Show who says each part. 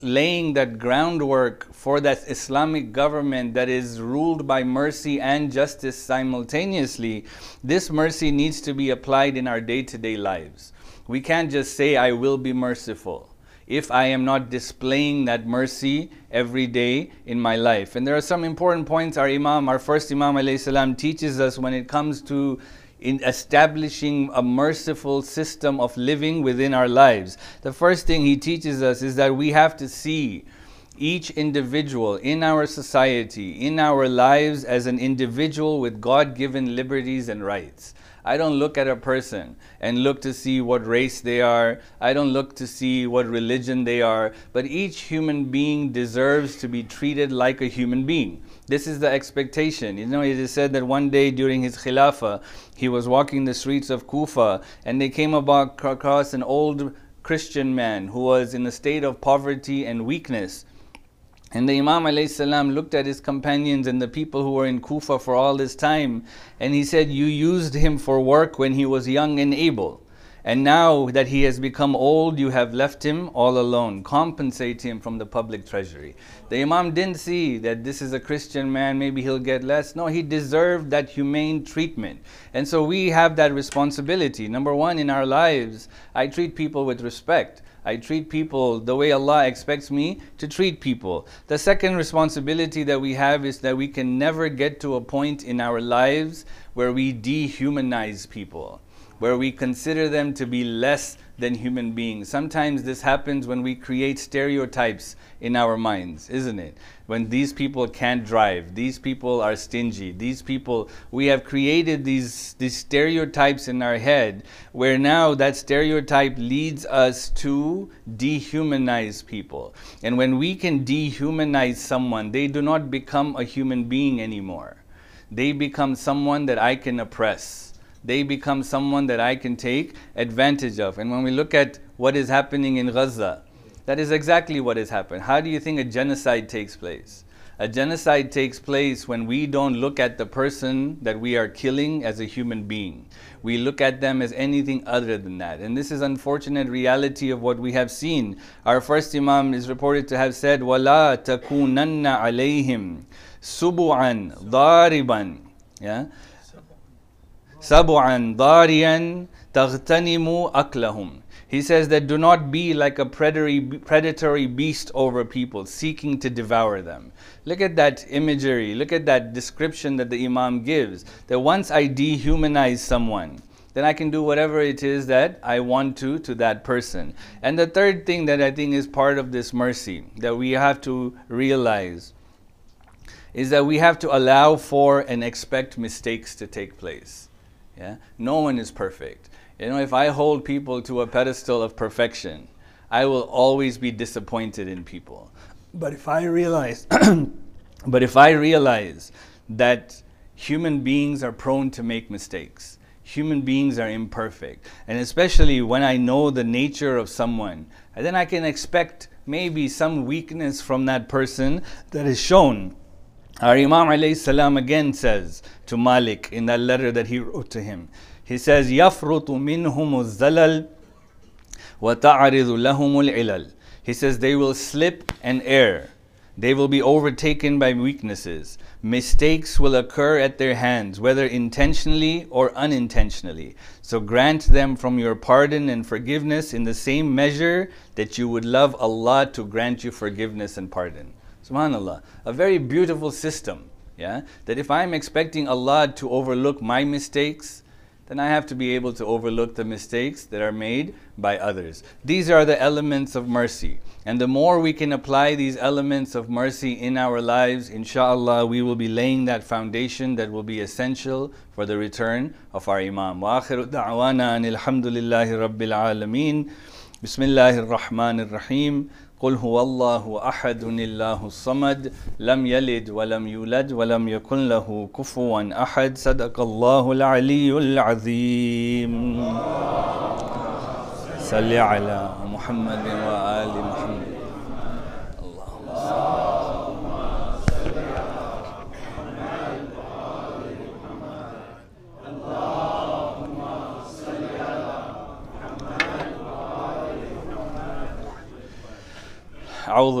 Speaker 1: laying that groundwork for that Islamic government that is ruled by mercy and justice simultaneously, this mercy needs to be applied in our day-to-day lives. We can't just say, I will be merciful, if I am not displaying that mercy every day in my life. And there are some important points our first Imam alayhi salam teaches us when it comes to in establishing a merciful system of living within our lives. The first thing he teaches us is that we have to see each individual in our society, in our lives, as an individual with God-given liberties and rights. I don't look at a person and look to see what race they are. I don't look to see what religion they are. But each human being deserves to be treated like a human being. This is the expectation. You know, it is said that one day during his khilafah, he was walking the streets of Kufa and they came across an old Christian man who was in a state of poverty and weakness. And the Imam alayhi salam looked at his companions and the people who were in Kufa for all this time, and he said, you used him for work when he was young and able. And now that he has become old, you have left him all alone. Compensate him from the public treasury. The Imam didn't see that this is a Christian man, maybe he'll get less. No, he deserved that humane treatment. And so we have that responsibility. Number one, in our lives, I treat people with respect. I treat people the way Allah expects me to treat people. The second responsibility that we have is that we can never get to a point in our lives where we dehumanize people, where we consider them to be less than human beings. Sometimes this happens when we create stereotypes in our minds, isn't it? When these people can't drive, these people are stingy, these people, we have created these stereotypes in our head, where now that stereotype leads us to dehumanize people. And when we can dehumanize someone, they do not become a human being anymore. They become someone that I can oppress. They become someone that I can take advantage of. And when we look at what is happening in Gaza, that is exactly what has happened. How do you think a genocide takes place? A genocide takes place when we don't look at the person that we are killing as a human being. We look at them as anything other than that. And this is unfortunate reality of what we have seen. Our first Imam is reported to have said, وَلَا تَكُونَنَّ عَلَيْهِمْ سُبُعًا ضَارِبًا سَبُعًا ضَارِيًا تَغْتَنِمُ أَكْلَهُمْ. He says that do not be like a predatory beast over people, seeking to devour them. Look at that imagery, look at that description that the Imam gives, that once I dehumanize someone, then I can do whatever it is that I want to that person. And the third thing that I think is part of this mercy that we have to realize is that we have to allow for and expect mistakes to take place. Yeah? No one is perfect. You know, if I hold people to a pedestal of perfection, I will always be disappointed in people. But if I realize, that human beings are prone to make mistakes, human beings are imperfect, and especially when I know the nature of someone, and then I can expect maybe some weakness from that person that is shown. Our Imam alayhi salam again says to Malik in that letter that he wrote to him, he says, يَفْرُطُ مِنْهُمُ الزَّلَلْ وَتَعْرِضُ لَهُمُ الْعِلَلْ. He says they will slip and err. They will be overtaken by weaknesses. Mistakes will occur at their hands, whether intentionally or unintentionally. So grant them from your pardon and forgiveness in the same measure that you would love Allah to grant you forgiveness and pardon. SubhanAllah, a very beautiful system. Yeah? That if I'm expecting Allah to overlook my mistakes, then I have to be able to overlook the mistakes that are made by others. These are the elements of mercy. And the more we can apply these elements of mercy in our lives, inshallah, we will be laying that foundation that will be essential for the return of our Imam. Wa akhiru da'wana anil hamdulillahi rabbil alameen. Bismillahir Rahmanir Rahim. قل هو الله أحد الله الصمد لم يلد ولم يولد ولم يكن له كفوا أحد صدق الله العلي العظيم صل على محمد وآل محمد